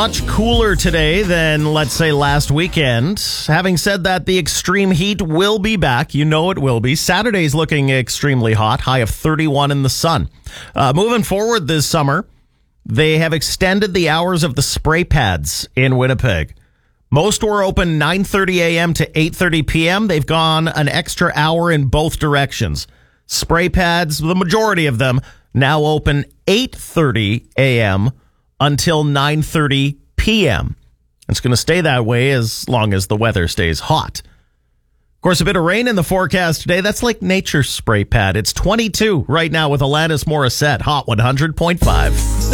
Much cooler today than, let's say, last weekend. Having said that, the extreme heat will be back. You know it will be. Saturday's looking extremely hot, high of 31 in the sun. Moving forward this summer, they have extended the hours of the spray pads in Winnipeg. Most were open 9:30 a.m. to 8:30 p.m. They've gone an extra hour in both directions. Spray pads, the majority of them, now open 8:30 a.m. until 9:30 p.m. It's going to stay that way as long as the weather stays hot. Of course, a bit of rain in the forecast today. That's like nature's spray pad. It's 22 right now with Alanis Morissette, Hot 100.5.